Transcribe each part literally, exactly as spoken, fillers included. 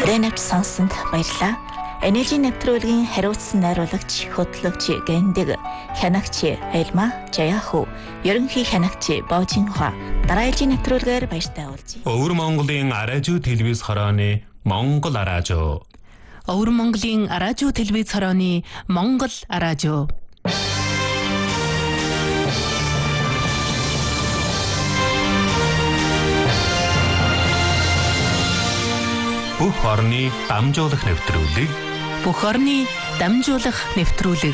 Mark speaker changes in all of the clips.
Speaker 1: Рэнэт сонсонд баярлалаа. Энержи нэвтрүүлгийн хариуцсан найруулагч, хөтлөгч Гэндэг, хянагч Элма Жаяху, ерөнхий хянагч Божинхва дараагийн нэвтрүүлгээр баяртай уулзъя.
Speaker 2: Өвөр Монголын аражуу телевиз хорооны Монгол аражуу.
Speaker 3: Өвөр Монголын аражуу телевиз хорооны Монгол аражуу.
Speaker 2: Бүх орны дамжуулах нэвтрүүлэг.
Speaker 3: Бүх орны дамжуулах нэвтрүүлэг.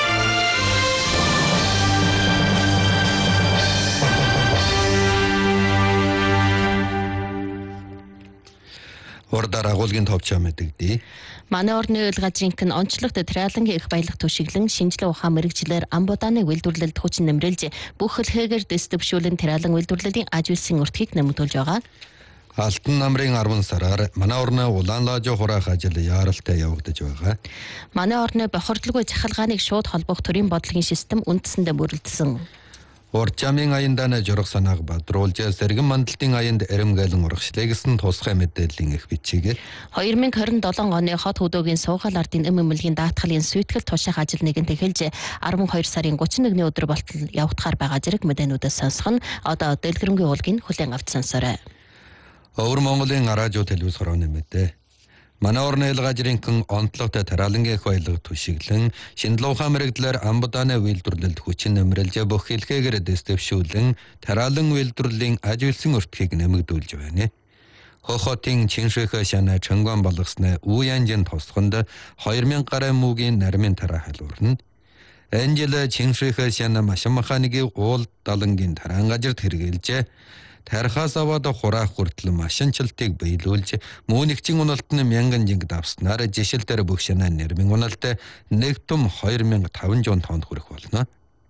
Speaker 4: Урдаар агуулгын товчоо мэдэгдээ.
Speaker 5: Манай орны үйл газрынх нь онцлогт Тралангийн их баялаг төшиглэн шинжилгээ ухаан мэрэгчлэр амбудааны үйлдвэрлэлд хүчин нэмрэлж бүх хэлхээгээр дэс төвшүүлэн Тралан үйлдвэрлэлийн аж үйлсийн өртгийг нэмэгдүүлж байгаа.
Speaker 4: Алтан намрын арван сараар манай орны Улаанлаажуу хураах ажил яаралтай явагдаж байгаа.
Speaker 5: Манай орны бохирдлгүй захалгааныг шууд холбох төрийн бодлогын систем үндэсэндээ бүрэлдэсэн.
Speaker 4: Урчамын аяндааны журах санааг бадруулж сэргэн мандалтын аянд эрэмгэлэн урагшлаа гэсэн тусгай мэдээллийн их бичиг.
Speaker 5: две тысячи двадцать seven оны хот хөдөөгийн суугаал ардын эм эмнэлгийн даатгалын сүйтгэл тушаах ажил нэгэн тэхэлж twelve сарын thirty-one өдөр болтол явагдахаар байгаа зэрэг мэдээнүүдээс сонсох нь одоо дэлгэрэнгүй уулгийн хүлээн авч сонсоорой.
Speaker 4: Өвөр Монголын аражуу телевиз хорооны мэдээ. Манай орны ил газрынхан онцлогтой Тралангийн их баялаг төшиглэн шинжилгээ ухаан мэрэгдлэр амбудааны үйлдвэрлэлд хүчин нэмрэлж бүх хэлхээгээр дэс төвшүүлэн Тралан үйлдвэрлэлийн аж үйлсийн өртгийг нэмэгдүүлж байна. Хохотын Чиншихэ шана чанган болгосны Уянжин тосгонд two thousand гаруй муугийн нармын тараа халуурна. Энжела Чиншихэ шана машин механикийн уул далангийн тараан газарт хэрэгэлж тархаас аваад хураах хүртэл машинчилтыг биелүүлж мөнхчийн уналтны мянган жинг давснаар жишэлтэр бүх шанаа нэрмийн уналт нэг том two thousand five hundred тонн хүрэх болно.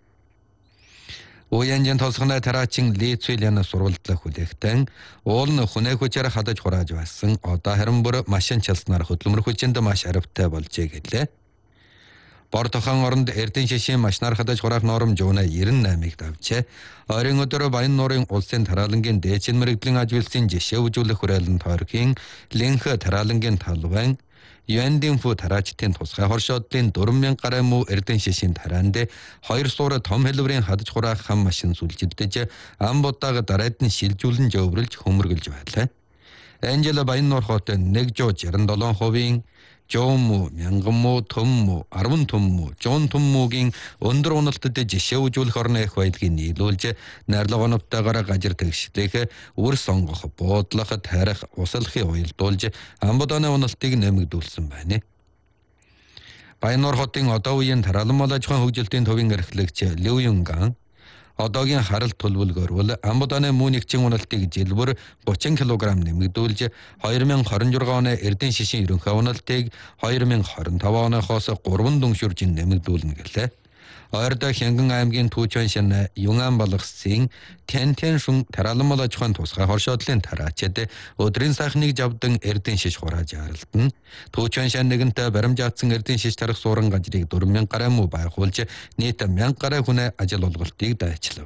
Speaker 4: Уянжин тосгоны тараачин лицвэлийн сурвалдлах хүлээхтэн уул нь хүнээ хүчээр хадаж хурааж байсан. Одоо харин бүр машинчилснаар хөдөлмөр хүчинд маш аравтай болжээ гэлээ. Бортохан оронд Эрдэнэ шишийн машинаар хадаж хураах норм жууна ninety-eight-ыг давжээ. Ойрын өдөр Баян нуурын улсын Тралангийн дээчин мэрэгдлийн аж үйлсийн жишээ үзүүлэх хүрээлэн тойргийн Линхэ Тралангийн талбайн Юандинфу тараачтын тусгай хоршоодлын four thousand гаруй муу Эрдэнэ шишийн тараанд хоёр суур том хэлбэрийн хадаж хураах хам машин сүлжилдэж амбудааг дараад нь шилжүүлэн жөврөлж хөмөргөлж байлаа. Энжела Баян нуур хот one sixty-seven percent Жому, мянгамму, томму, арван томму, жон томмугийн өндөр уналтад жишээ үзүүлэх орны их баялагын нийлүүлж найрлагоонотойгоор гажир тэгшлэх, үр сонгох, буудлах, тарих, усалхыг уялдуулж амбудааны уналтыг нэмэгдүүлсэн байна. Баян нуур хотын одоо үеийн Тралан мал аж ахуйн хөгжилтийн төвийн эрхлэгч Лю Юнган одоогийн харалт төлөвлөгөөр бол амбудааны мөнхчийн уналтыг жилбэр thirty кг нэмэгдүүлж twenty twenty-six оны Эрдэнэ шишийн ерөнхий уналтыг twenty twenty-five оноохоос three дүншүрж нэмэгдүүлнэ гэлээ. Ойрдоо Хянган аймгийн Түүчэн шин Юнган балгасын Тэнтэн шун Тралан мал аж ахуйн тусгай хоршоодлын тараачид өдрийн сайхныг жавдан Эрдэнэ шиш хурааж аралдана. Түүчэн шин нэгэнтээ баримжаатсан Эрдэнэ шиш тарих суурин газрыг four thousand гаруй муу байгуулж нийт one thousand гаруй хүнээ ажил олголтыг дайчлав.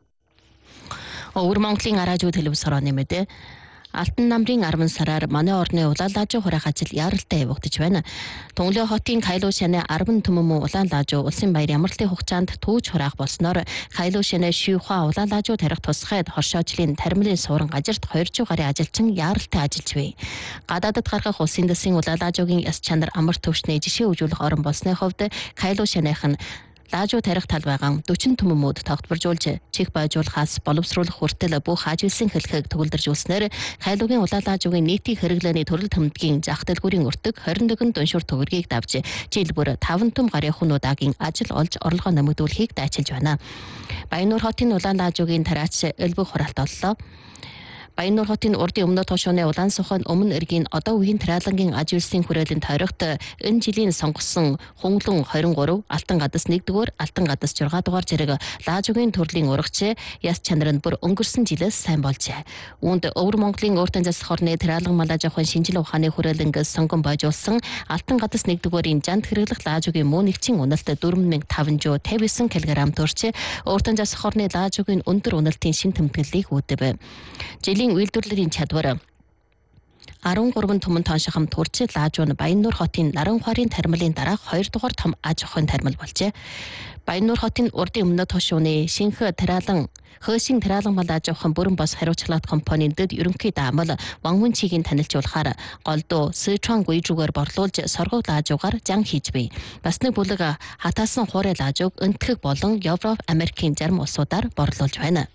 Speaker 5: Өвөр Монголын аражуу телевиз хорооны мэдээ. Алтан намрын арван сараар манай орны Улаанлаажуу хураах ажил яаралтай явагдаж байна. Төнглөө хотын Хайлуу шанаа ten төмөн Улаанлаажуу улсын баяр ямарлалын хугацаанд түүж хураах болсноор Хайлуу шанаа Шүйхва Улаанлаажуу тарих тусгайд хоршоожлын тармилын суурин газарт two hundred гаруй ажилчин яаралтай ажиллаж бай. Гадаадд гаргах улсын дэсийн Улаанлаажуугийн яс чанар амар төвчний жишээ үзүүлэх орон болсны хувьд Хайлуу шанаах нь Лаажуу тарих тал байгаа forty төмөмүүд тогтворжуулж чих байжуулахаас боловсруулах хүртэл бүх аж үйлсийн хэлхэг төгөлдөрж үлснээр Хайлуугийн Улаанлаажуугийн нийтийн хэрэглээний төрөл төмдгийн зах дэлгүүрийн өртөг twenty-one дүншүр төгрөгийг давж жил бүр five том гаруй хүн удаагийн ажил олж орлогоо нэмэгдүүлэхийг дайчилж байна. Баян нуур хотын Улаанлаажуугийн тараач элбэг хураалт оллоо. Баян нуур хотын урдын өмнө тушууны улаан сухан өмнө эргийн одоо үеийн Тралангийн аж үйлсийн хүрээлэн тойрогт энэ жилийн сонгосон хөнглөн twenty-three, алтан гадас one дугаар, алтан гадас six дугаар зэрэг лаажуугийн төрлийн урагч яс чанар нь бүр өнгөрсөн жилээс сайн болжээ. Үүнд Өвөр Монголын өөртөө засах орны Тралан мал аж ахуйн шинжилгээ ухааны хүрээлэнгээс сонгон бойжуулсан алтан гадас one дугаарийн жант хэрэглэх лаажуугийн мөнхчийн уналт four thousand five hundred fifty-nine кг төрч өөртөө засах орны лаажуугийн өндөр уналтын шин тэмдэглэлийг үүдэв. Жилийн үйлдвэрлэлийн чадвар арван гурван түмэн тонн шахам турчил Аажуу нь Баяннуур хотын Наранхуарын тармилын дараах хоёр дугаар том аж ахуйн тармил болжээ. Баяннуур хотын урдын өмнөд хошууны шинхэ тараалан Хөөсийн тараалан мал аж ахуйн бүрэн бос хариуцлага компанийн дэд ерөнхий даамал Ван Хүнчигийн танилцуулахаар голдуу Сычуан гүйжүүгээр борлуулж соргог лаажуугаар зан хийж бий. Бас нэг бүлэг хатаасан хуурай лаажууг өнтгөх болон Европ, Америкийн зарим улсуудаар борлуулж байна.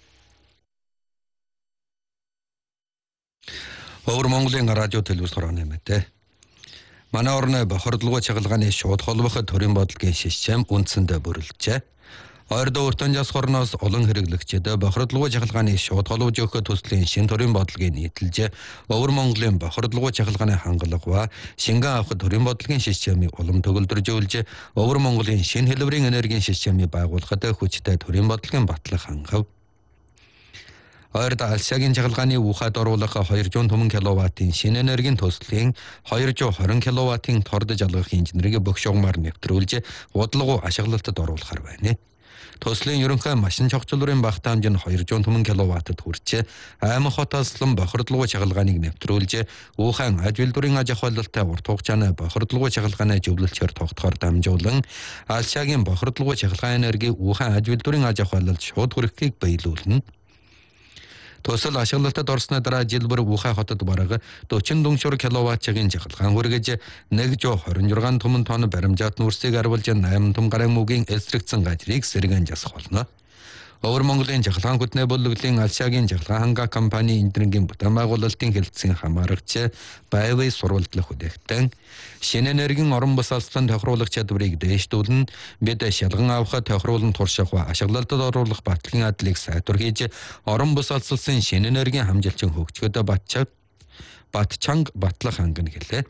Speaker 4: Өвөр Монголын радио телевиз хорооны мэдээ. Манай орны бохирдлогоо чагалгааны шууд холбоход төрийн бодлогын шишчэм үндсэндээ бүрэлжээ. Ойрдоо өртөн жас хорноос олон хэрэглэгчдэд бохирдлогоо чагалгааны шууд холбож өгөх төслийн шин төрийн бодлогыг нийтэлж, Өвөр Монголын бохирдлогоо чагалгааны хангалуун шингэн авах төрийн бодлогын шишчэмийг улам төгөлдрж өөлж, Өвөр Монголын шин хэлбэрийн энергийн шишчэмийг байгуулахад хүчтэй төрийн бодлогын батлах хангав. Ойрд алсагийн чагалгааны ухаад оруулах хоёр зуун түмэн киловаттын шинэ энергийн төслийн хоёр зуун хорин киловаттын тордож алгах инженерийг бүх шугамар нэвтрүүлж, удалгуу ашиглалтад оруулахар байна. Төслийн ерөнхий машин чогцлорын багтаамж нь хоёр зуун түмэн киловаттад хүрч, аймаг хотослон бохирдлогоо чагалгааныг нэвтрүүлж, ухаан аж үйлдвэрийн аж ахуйлалтай урт хугацааны бохирдлогоо чагалгааны зөвлөлчөөр тогтохоор дамжуулан, алсагийн бохирдлогоо чагалгааны энерги ухаан аж үйлдвэрийн аж ахуйлалд шууд хүрэхийг биелүүлнэ. Төсөл ашиглалтад орсны дараа жил бүр Ухай хотод бараг дөрвөн дүншөр киловаттын чагалгаан хүргэж нэг зуун хорин зургаан түмэн тонн баримжаат нүрсийг арвалж найман түм гарын мөгийн эсрэгцэн гажрыг сэргэн жасах болно. Өвөр Монголын чагалгаан хөтнө бүлэглэлийн алсагийн чагалгаан ханга компани энергийн бүтээн байгуулалтын хэлтсийн хамаарагч Байвай сурвалжлах үдэгтэн шинэ энергийн орон босаалсан тохируулах чадварыг дээшлүүлэн бид шалган авах тохируулан турших ба ашиглалтад оруулах батлагын адлыг сайтар хийж орон босаалсан шинэ энергийн хамжилчин хөгжөхөд батчаг батчанг батлах хангана гэлээ.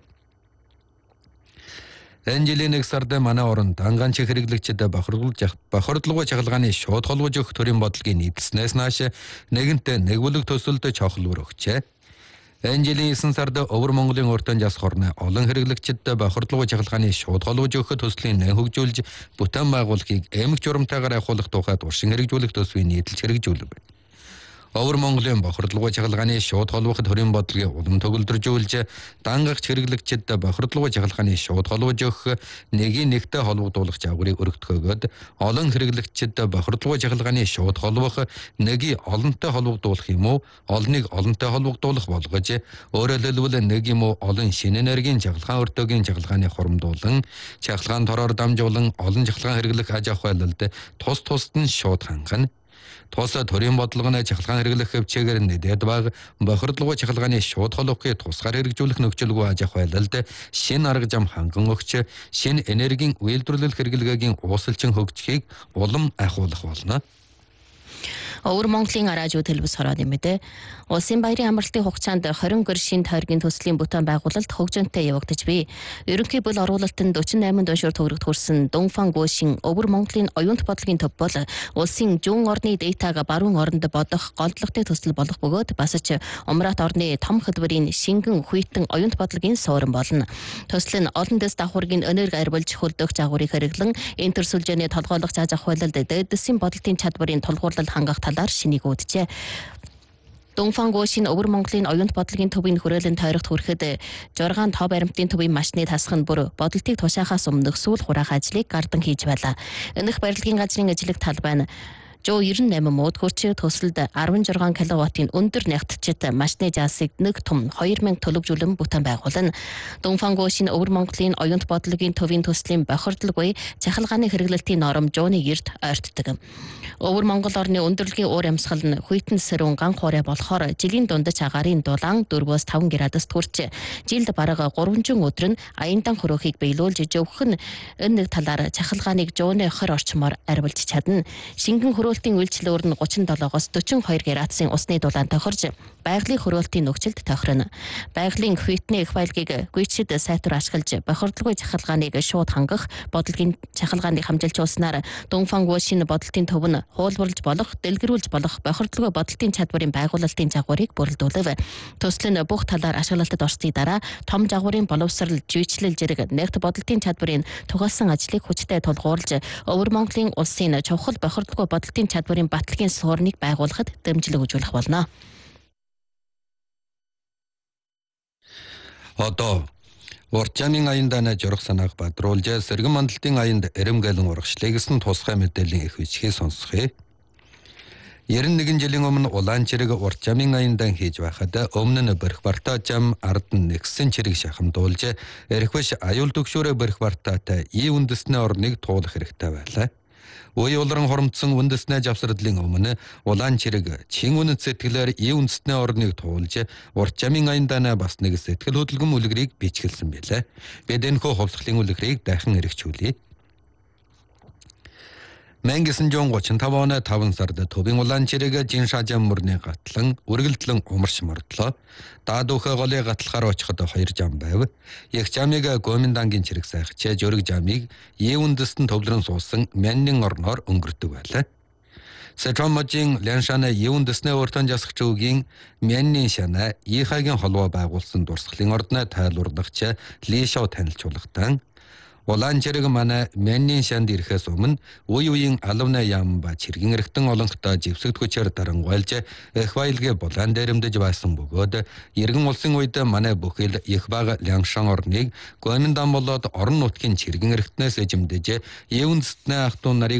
Speaker 4: Энэ жилийн нэг сард манай оронд ангаанч хэрэглэгчдэд бохирдлуулж бохирдлогоо чагалгааны шууд холбож өгөх төрийн бодлогыг нийтлснээс нааш нэгэнтээ нэг бүлэг төсөлд чухал өргөжээ. Энэ жилийн эсэн сард Өвөр Монголын уртан жас хорны олон хэрэглэгчдэд бохирдлогоо чагалгааны шууд холбож өгөх төслийн нэн хөгжүүлж бүтээн байгуулахыг эмх журамтайгаар ахиулах тухайд уршин хэрэгжүүлэх төсвийг нийтэлж хэрэгжүүлв. Өвөр Монголын бохирдлогоо чагалгааны шууд холбох төрийн бодлогыг улам төгөлдрж өөлж, дангагч хэрэглэгчдэд бохирдлогоо чагалгааны шууд холбож өгөх нэгийн нэгтэй холбогдуулах загварыг өргөтгөхөд олон хэрэглэгчдэд бохирдлогоо чагалгааны шууд холбох нэгийг олонтой холбогдуулах юм уу, олныг олонтой холбогдуулах болгож, өөрөөр хэлбэл нэг юм уу олон шинэ энергийн чагалгаан өртөөгийн чагалгааны хурамдуулан, чагалгаан тороор дамжуулан олон чагалгаан хэрэглэх аж ахуйлалд тус тусад нь шууд хангана. Тусаа төрийн бодлогын чагалгаан хэрэглэх хөвчөөр нэдэд баг бохирдлогоо чагалгааны шууд холбохыг тусгаар хэрэгжүүлэх нөхцөлгүй аж ахуйлалд шинэ арга зам ханган өгч, шинэ энергийн үйлдвэрлэл хэрэглгээгийн уусалчин хөгжихийг улам ахиулах болно.
Speaker 5: Өвөр Монголын радио телевиз хорооны мэдээ. Улсын баярын амралтын хугацаанд хорин гэр шин тойргийн төслийн бүтээн байгуулалт хөгжинтэй явагдаж бий. Ерөнхий бүл оруулалтанд дөрвөн найман дуншуур төгрөгт хүрсэн Дунфан Гошин Өвөр Монголын оюунт бодлогын төв бол улсын зүүн орны дэйтаг баруун оронд бодох голдлогтой төсөл болох бөгөөд бас ч Умрат орны том хөдөлмөрийн шингэн хүйтэн оюунт бодлогын суурин болно. Төсөл нь олон дэс давхургийн энерги арвилж хөлдөх загварыг хэрэглэн энэ төр сүлжээний толгойлох аж ахуйлалд дэдсийн бодлогын чадварын тулгуурлал хангах талаар шинийг үүдчээ. Дунфан Гошин Өвөр Монголын оюунт бодлогын төвийн хүрээлэн тойрогт хүрэхэд жургаан тоо баримтын төвийн машины тасах нь бүр бодлтыг тушаахаас өмнөх сүүл хураах ажлыг гардан хийж байлаа. Энэх барилгын газрын ажлыг тал байна. зуун девяносто восемь мод хүрч төсөлд арван зургаан киловаттын өндөр нягтчит машины жаасыг нэг том хоёр мянга төлөвжүүлэн бүтээн байгуулна. Дунфан Гошин Өвөр Монголын оюунт бодлогын төвийн төслийн бохирдлог буй чахалгааны хэрэглэлтийн норм зууны эрд ойртдог. Өвөр Монгол орны өндөрлөгийн уур амьсгал нь хүйтэн сэрүүн ган хуурай болохоор жилийн дундаж агаарын дулаан дөрвөөс таван градуст хүрч жилд бараг гурван өдөр нь аяндан хөрөөхийг биелүүлж зөвхөн энэ нэг талаар чахалгааныг зууны хойр орчмоор арвилж чадна. Шингэн хөрөөлтийн үйлчлэлөөр нь гучин долоогоос дөрвөн хоёр градусын усны дулаан тохирж байгалийн хөрөөлтийн нөхцөлд тохирно. Байгалийн хүйтний их байлгийг гүйчид сайтар ашиглаж бохирдлогын чахалгааныг шууд хангах бодлогын чахалгааныг хамжилжуулснаар Дунфан Гошин бодлтын төв нь хуулбарлаж болох, дэлгэрүүлж болох бохирдлогын бодлтын чадварын байгуулалтын загварыг бүрэлдүүлэв. Төсөл нь бүх талаар ашиглалтад орсны дараа том загварын боловсрал, жийчлэл зэрэг нэгт бодлтын чадварын тугаалсан ажлыг хүчтэй тулгуурлаж Өвөр Монголын улсын чухал бохирдлогын бодлтын чадварын батлагын суурныг байгуулахад дэмжлэг үзүүлэх болно.
Speaker 4: Одоо Урчамын аяндаа журах санааг бадруулж сэргэн мандалтын аянд эрэмгэлэн урагшлыг гэсэн тусгай мэдээллийн их бичгийг сонсгоё. Ярин нэгэн жилийн өмнө улаан чирэг урчамын аяндаа хийж байхад өмнө нь бэрх бартаа жам ард нь нэгсэн чирэг шахамдуулж эрхвэш аюул төгшөөрэ бэрх бартаатай и үндэсний орныг туулах хэрэгтэй байлаа. Ой улран хоромтсон үндэснээ жавсардлын өмнө улаан чирэг чин үнэт сэтгэлээр и үндэсний орныг туулж урчамын аяндаа бас нэг сэтгэл хөдлөм үлгэрийг бичгэлсэн байлаа. Бид энэ хөө хувьсгалын үлгэрийг дахин эргчүүлье. мэн гэсэн жон гучин тав оны таван сард төвийн улаан чирэг жиншажам мөрний гатлан үргэлтлэн умарч мордлоо. Даад өөхө голыг гатлахаар очиход хоёр жам байв. Их жамыг гоминдангийн чирэг сайхчаа жөрөг жамыг е үндэстэн төвлөрөн суусан мяннын орноор өнгөрдөг байлаа. Сэчомжийн ляншана е үндэснээ өөртөө жасагч үгийн мяннын шана ихагийн холбоо байгуулсан дурсгалын ордноо тайлбарлагч Лишоо танилцуулгатай. Улаан чирэг манай мяннын шанд ирэхээс өмнө үе үеийн алавна яам ба чиргэн эргэтэн олонхтой живсэгт хүчээр дарангуйлж их баялгээ булаан дээрэмдэж байсан бөгөөд эргэн улсын үед манай бүхэл их бага ляншан орныг гоминдан болоод орон нутгийн чиргэн эргэтнээс эжимдэж евүндэстнээ ах トゥ нарыг